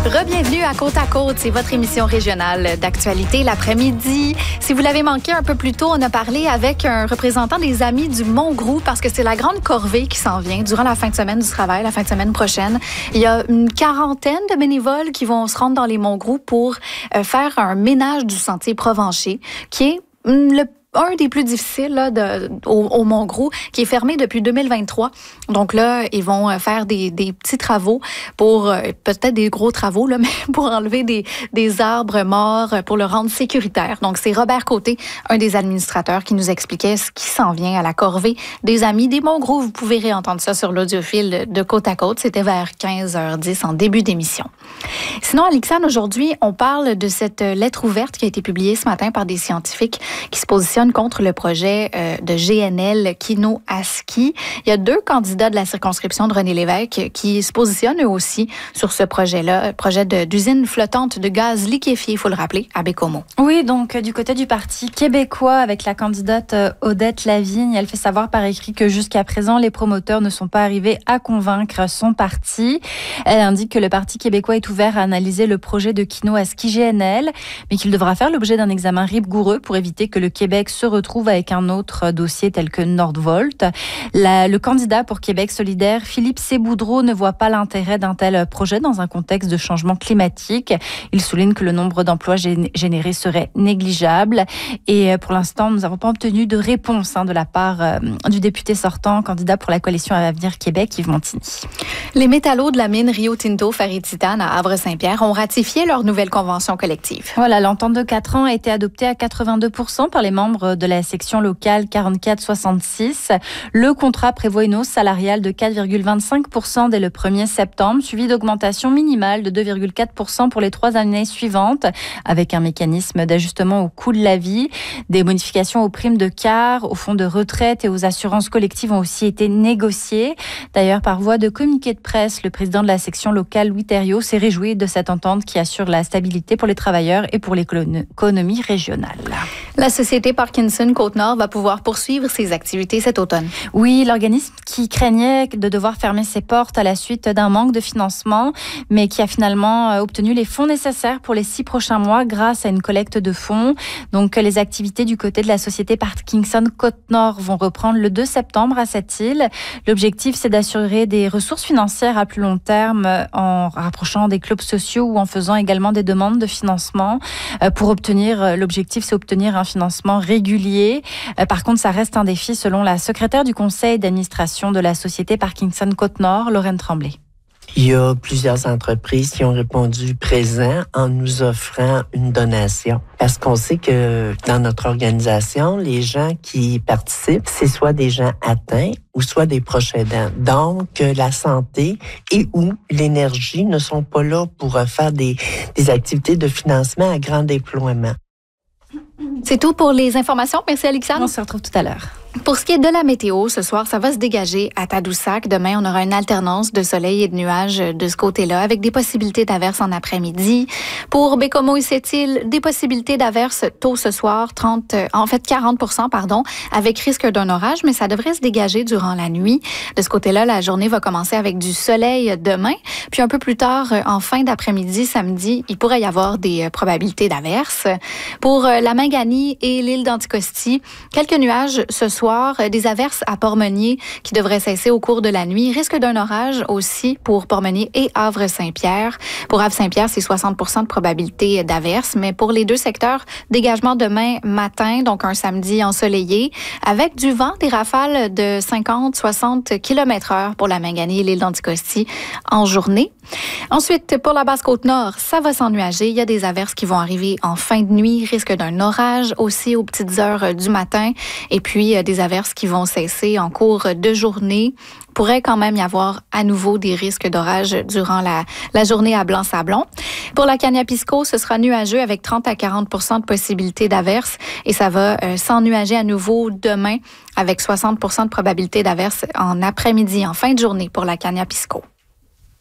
Re-bienvenue à Côte, c'est votre émission régionale d'actualité l'après-midi. Si vous l'avez manqué un peu plus tôt, on a parlé avec un représentant des Amis du Mont-Grou parce que c'est la grande corvée qui s'en vient durant la fin de semaine du travail, la fin de semaine prochaine. Il y a une quarantaine de bénévoles qui vont se rendre dans les Monts-Grou pour faire un ménage du sentier Provencher, qui est un des plus difficiles là, au Mont-Grou, qui est fermé depuis 2023. Donc là, ils vont faire des petits travaux pour, peut-être des gros travaux, là, mais pour enlever des arbres morts, pour le rendre sécuritaire. Donc c'est Robert Côté, un des administrateurs, qui nous expliquait ce qui s'en vient à la corvée des Amis des Monts-Grou. Vous pouvez réentendre ça sur l'audiophile de Côte à Côte. C'était vers 15h10 en début d'émission. Sinon, Alexandre, aujourd'hui, on parle de cette lettre ouverte qui a été publiée ce matin par des scientifiques qui se positionnent contre le projet de GNL Kino-Aski. Il y a 2 candidats de la circonscription de René Lévesque qui se positionnent eux aussi sur ce projet-là, projet d'usine flottante de gaz liquéfié, il faut le rappeler, à Baie-Comeau. Oui, donc du côté du Parti québécois, avec la candidate Odette Lavigne, elle fait savoir par écrit que jusqu'à présent, les promoteurs ne sont pas arrivés à convaincre son parti. Elle indique que le Parti québécois est ouvert à analyser le projet de Kino-Aski GNL, mais qu'il devra faire l'objet d'un examen rigoureux pour éviter que le Québec se retrouve avec un autre dossier tel que Nordvolt. Le candidat pour Québec solidaire, Philippe Séboudreau, ne voit pas l'intérêt d'un tel projet dans un contexte de changement climatique. Il souligne que le nombre d'emplois générés serait négligeable. Et pour l'instant, nous n'avons pas obtenu de réponse de la part du député sortant, candidat pour la coalition Avenir Québec, Yves Montigny. Les métallos de la mine Rio Tinto Ferrititane à Havre-Saint-Pierre ont ratifié leur nouvelle convention collective. Voilà, l'entente de 4 ans a été adoptée à 82% par les membres de la section locale 4466. Le contrat prévoit une hausse salariale de 4,25% dès le 1er septembre, suivi d'augmentation minimale de 2,4% pour les 3 années suivantes, avec un mécanisme d'ajustement au coût de la vie. Des modifications aux primes de quart, aux fonds de retraite et aux assurances collectives ont aussi été négociées. D'ailleurs, par voie de communiqué de presse, le président de la section locale, Louis Thériault, s'est réjoui de cette entente qui assure la stabilité pour les travailleurs et pour l'économie régionale. La société Parkinson Côte-Nord va pouvoir poursuivre ses activités cet automne. Oui, l'organisme qui craignait de devoir fermer ses portes à la suite d'un manque de financement, mais qui a finalement obtenu les fonds nécessaires pour les 6 prochains mois grâce à une collecte de fonds. Donc, les activités du côté de la société Parkinson Côte-Nord vont reprendre le 2 septembre à cette île. L'objectif, c'est d'assurer des ressources financières à plus long terme en rapprochant des clubs sociaux ou en faisant également des demandes de financement. L'objectif, c'est obtenir un financement régulier. Par contre, ça reste un défi selon la secrétaire du conseil d'administration de la société Parkinson Côte-Nord, Lorraine Tremblay. Il y a plusieurs entreprises qui ont répondu présent en nous offrant une donation. Parce qu'on sait que dans notre organisation, les gens qui participent, c'est soit des gens atteints ou soit des proches aidants. Donc, la santé et ou l'énergie ne sont pas là pour faire des activités de financement à grand déploiement. C'est tout pour les informations. Merci, Alexandre. On se retrouve tout à l'heure. Pour ce qui est de la météo, ce soir, ça va se dégager à Tadoussac. Demain, on aura une alternance de soleil et de nuages de ce côté-là, avec des possibilités d'averses en après-midi. Pour Baie-Comeau et Sept-Îles, des possibilités d'averses tôt ce soir, 40%, avec risque d'un orage, mais ça devrait se dégager durant la nuit. De ce côté-là, la journée va commencer avec du soleil demain. Puis un peu plus tard, en fin d'après-midi, samedi, il pourrait y avoir des probabilités d'averses. Pour la Mingani et l'île d'Anticosti, quelques nuages ce soir. Des averses à Port-Monier qui devraient cesser au cours de la nuit. Risque d'un orage aussi pour Port-Monier et Havre-Saint-Pierre. Pour Havre-Saint-Pierre, c'est 60% de probabilité d'averses, mais pour les 2 secteurs, dégagement demain matin, donc un samedi ensoleillé, avec du vent, des rafales de 50-60 km/h pour la Mingani et l'île d'Anticosti en journée. Ensuite, pour la Basse-Côte-Nord, ça va s'ennuager. Il y a des averses qui vont arriver en fin de nuit. Risque d'un orage aussi aux petites heures du matin. Et puis, des averses qui vont cesser en cours de journée. Pourrait quand même y avoir à nouveau des risques d'orage durant la journée à Blanc-Sablon. Pour la Kaniapisco, ce sera nuageux avec 30 à 40% de possibilité d'averses et ça va s'ennuager à nouveau demain avec 60% de probabilité d'averses en après-midi, en fin de journée pour la Kaniapisco.